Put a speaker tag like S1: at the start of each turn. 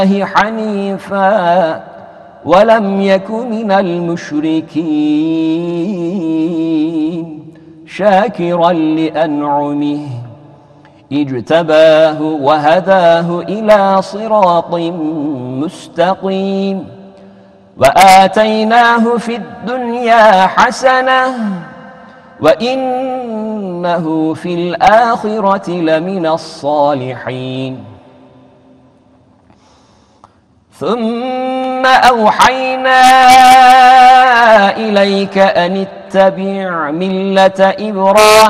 S1: حنيفا ولم يك من المشركين شاكرا لأنعمه اجتباه وهداه إلى صراط مستقيم وآتيناه في الدنيا حسنة وإنه في الآخرة لمن الصالحين ثم أوحينا إليك أن اتبع ملة إبراهيم